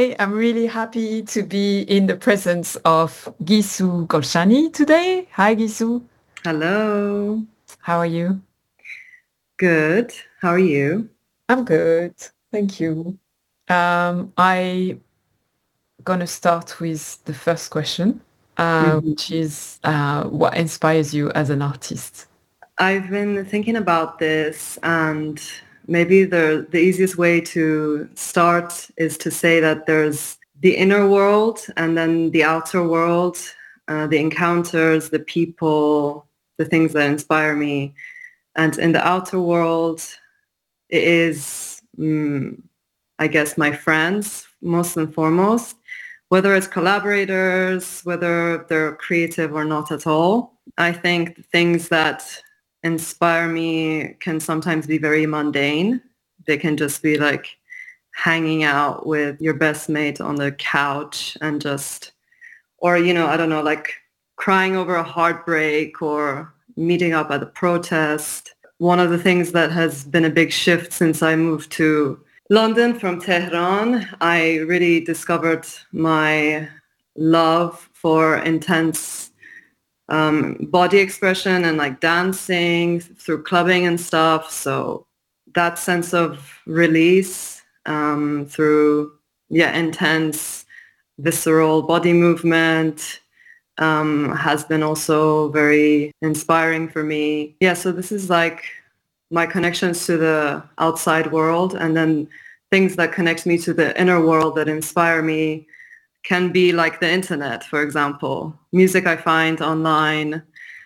I'm really happy to be in the presence of Gisu Golshani today. Hi, Gisu. Hello. How are you? Good. How are you? I'm good. Thank you. I gonna start with the first question, Mhm. which is what inspires you as an artist? I've been thinking about this, and maybe the easiest way to start is to say that there's the inner world and then the outer world, the encounters, the people, the things that inspire me. And in the outer world, it is, I guess, my friends, most and foremost, whether it's collaborators, whether they're creative or not at all. I think the things that inspire me can sometimes be very mundane. They can just be like hanging out with your best mate on the couch and just, or, I don't know, like crying over a heartbreak or meeting up at a protest. One of the things that has been a big shift since I moved to London from Tehran, I really discovered my love for intense body expression and like dancing through clubbing and stuff. So that sense of release through, intense visceral body movement has been also very inspiring for me. Yeah, so this is like my connections to the outside world, and then things that connect me to the inner world that inspire me can be like the internet, for example. Music I find online.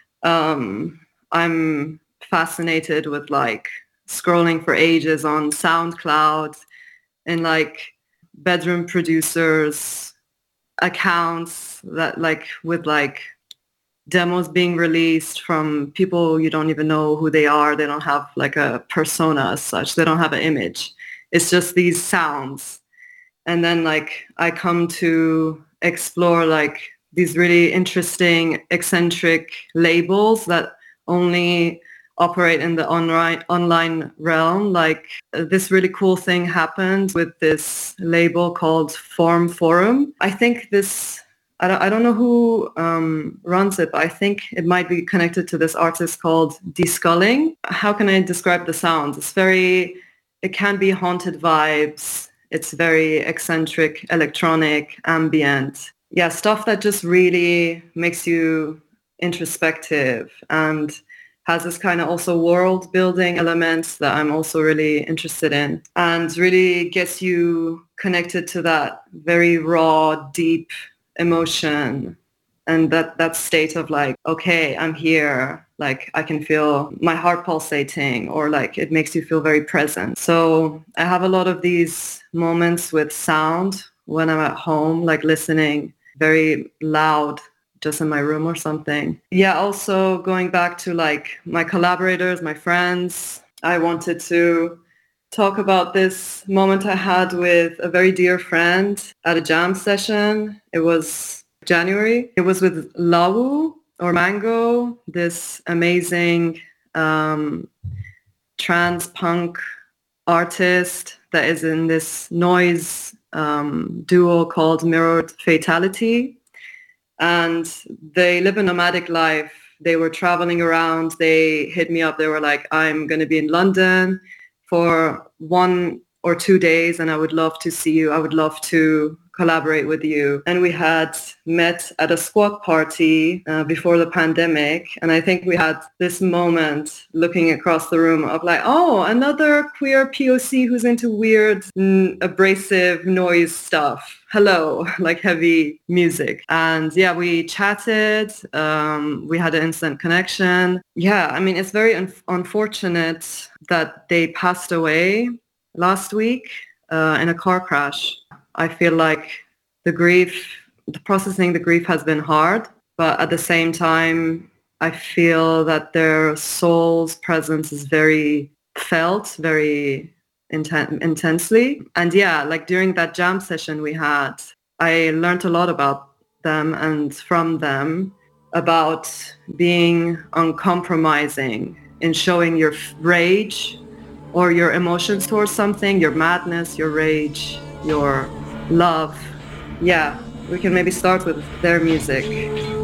I'm fascinated with like scrolling for ages on SoundCloud and like bedroom producers accounts that like with like demos being released from people you don't even know who they are. They don't have like a persona as such. They don't have an image. It's just these sounds. And then like I come to explore like these really interesting eccentric labels that only operate in the online realm. Like this really cool thing happened with this label called Form Forum. I think this I don't know who runs it, but I think it might be connected to this artist called Desculling. How can I describe the sound? It can be haunted vibes. It's very eccentric, electronic, ambient. Yeah, stuff that just really makes you introspective and has this kind of also world building elements that I'm also really interested in, and really gets you connected to that very raw, deep emotion and that state of like, okay, I'm here, like I can feel my heart pulsating, or like it makes you feel very present. So I have a lot of these moments with sound when I'm at home, like listening very loud just in my room or something. Yeah, also going back to like my collaborators, my friends, I wanted to talk about this moment I had with a very dear friend at a jam session. It was January. It was with Lawu or Mango, this amazing trans punk artist that is in this noise duo called Mirrored Fatality. And they live a nomadic life. They were traveling around. They hit me up. They were like, I'm going to be in London for 1 or 2 days and I would love to see you. I would love to collaborate with you. And we had met at a squat party before the pandemic. And I think we had this moment looking across the room of like, oh, another queer POC who's into weird, abrasive noise stuff. Hello, like heavy music. And yeah, we chatted. We had an instant connection. Yeah, I mean, it's very unfortunate that they passed away last week in a car crash. I feel like processing the grief has been hard, but at the same time, I feel that their soul's presence is very felt, very intensely. And yeah, like during that jam session we had, I learned a lot about them and from them about being uncompromising in showing your rage or your emotions towards something, your madness, your rage, your love. Yeah, we can maybe start with their music.